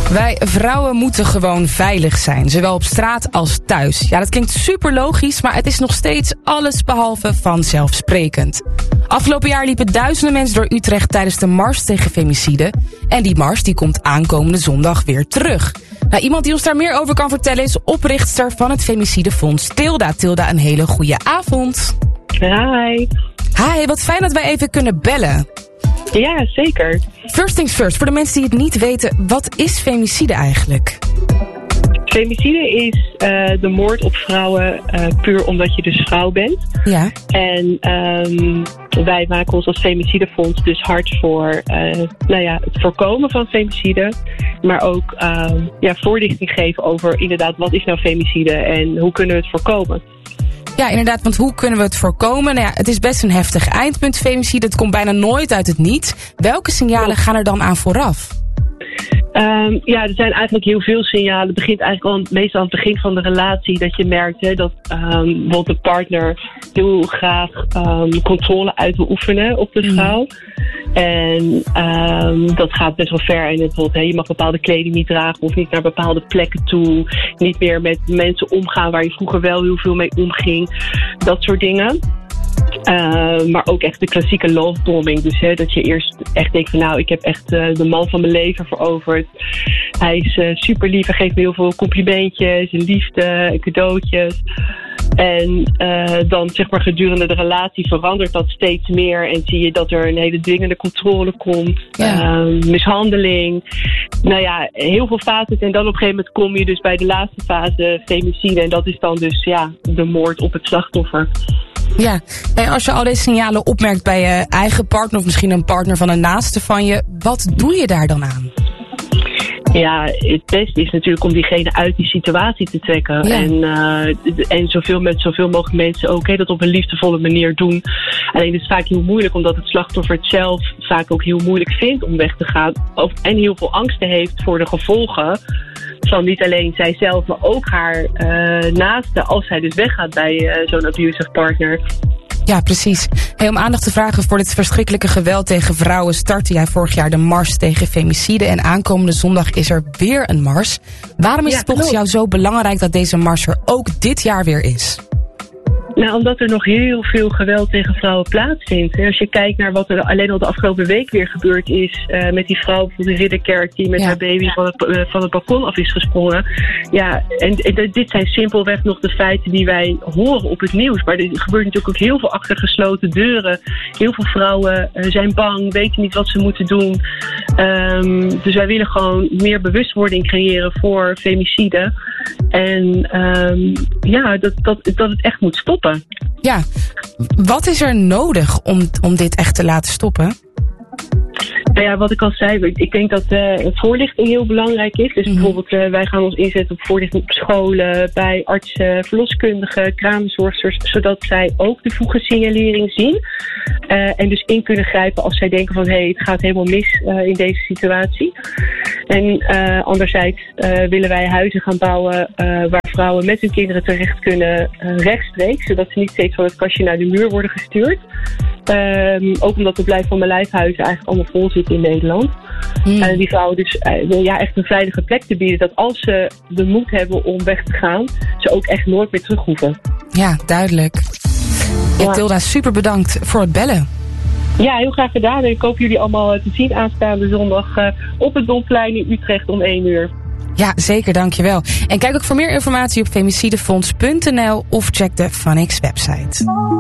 Wij vrouwen moeten gewoon veilig zijn, zowel op straat als thuis. Ja, dat klinkt super logisch, maar het is nog steeds alles behalve vanzelfsprekend. Afgelopen jaar liepen duizenden mensen door Utrecht tijdens de Mars tegen femicide. En die mars die komt aankomende zondag weer terug. Nou, iemand die ons daar meer over kan vertellen is oprichtster van het Femicidefonds, Tilda. Tilda, een hele goede avond. Hi. Hi, wat fijn dat wij even kunnen bellen. Ja, zeker. First things first, voor de mensen die het niet weten, wat is femicide eigenlijk? Femicide is de moord op vrouwen puur omdat je dus vrouw bent. Ja. En wij maken ons als Femicidefonds dus hard voor het voorkomen van femicide. Maar ook voorlichting geven over inderdaad wat is nou femicide en hoe kunnen we het voorkomen. Ja, inderdaad, want hoe kunnen we het voorkomen? Nou ja, het is best een heftig eindpunt, femicide. Het komt bijna nooit uit het niets. Welke signalen gaan er dan aan vooraf? Er zijn eigenlijk heel veel signalen. Het begint eigenlijk al meestal aan het begin van de relatie dat je merkt dat bijvoorbeeld de partner heel graag controle uit wil oefenen op de vrouw. En dat gaat best wel ver. En bijvoorbeeld, je mag bepaalde kleding niet dragen of niet naar bepaalde plekken toe. Niet meer met mensen omgaan waar je vroeger wel heel veel mee omging. Dat soort dingen. Maar ook echt de klassieke love bombing. Dus dat je eerst echt denkt van nou, ik heb echt de man van mijn leven veroverd. Hij is super lief, hij geeft me heel veel complimentjes, liefde, cadeautjes. En dan zeg maar gedurende de relatie verandert dat steeds meer. En zie je dat er een hele dwingende controle komt. Ja. Mishandeling. Nou ja, heel veel fases. En dan op een gegeven moment kom je dus bij de laatste fase, femicide. En dat is dan dus de moord op het slachtoffer. Ja, en als je al deze signalen opmerkt bij je eigen partner of misschien een partner van een naaste van je, wat doe je daar dan aan? Ja, het beste is natuurlijk om diegene uit die situatie te trekken. Ja. En met zoveel mogelijk mensen ook dat op een liefdevolle manier doen. Alleen het is vaak heel moeilijk omdat het slachtoffer het zelf vaak ook heel moeilijk vindt om weg te gaan. En heel veel angsten heeft voor de gevolgen van niet alleen zijzelf, maar ook haar naaste als zij dus weggaat bij zo'n abusive partner. Ja, precies. Hey, om aandacht te vragen voor dit verschrikkelijke geweld tegen vrouwen startte jij vorig jaar de Mars tegen femicide. En aankomende zondag is er weer een mars. Waarom is het volgens jou zo belangrijk dat deze mars er ook dit jaar weer is? Nou, omdat er nog heel veel geweld tegen vrouwen plaatsvindt. Als je kijkt naar wat er alleen al de afgelopen week weer gebeurd is met die vrouw van de Ridderkerk die met haar baby van het balkon af is gesprongen. Ja, en dit zijn simpelweg nog de feiten die wij horen op het nieuws. Maar er gebeurt natuurlijk ook heel veel achter gesloten deuren. Heel veel vrouwen zijn bang, weten niet wat ze moeten doen. Dus wij willen gewoon meer bewustwording creëren voor femicide. En dat het echt moet stoppen. Ja, wat is er nodig om dit echt te laten stoppen? Nou ja, wat ik al zei, ik denk dat voorlichting heel belangrijk is. Dus bijvoorbeeld wij gaan ons inzetten op voorlichting op scholen, bij artsen, verloskundigen, kraamzorgsters, zodat zij ook de vroege signalering zien. En dus in kunnen grijpen als zij denken van het gaat helemaal mis in deze situatie. En anderzijds willen wij huizen gaan bouwen waar vrouwen met hun kinderen terecht kunnen rechtstreeks, zodat ze niet steeds van het kastje naar de muur worden gestuurd. Ook omdat de Blijf van mijn lijfhuizen eigenlijk allemaal vol zitten in Nederland. Die vrouwen dus echt een veilige plek te bieden. Dat als ze de moed hebben om weg te gaan, ze ook echt nooit meer terug hoeven. Ja, duidelijk. Ja, Tilda, super bedankt voor het bellen. Ja, heel graag gedaan. En ik hoop jullie allemaal te zien aanstaande zondag op het Domplein in Utrecht om 1 uur. Ja, zeker, dankjewel. En kijk ook voor meer informatie op femicidefonds.nl of check de Funix website.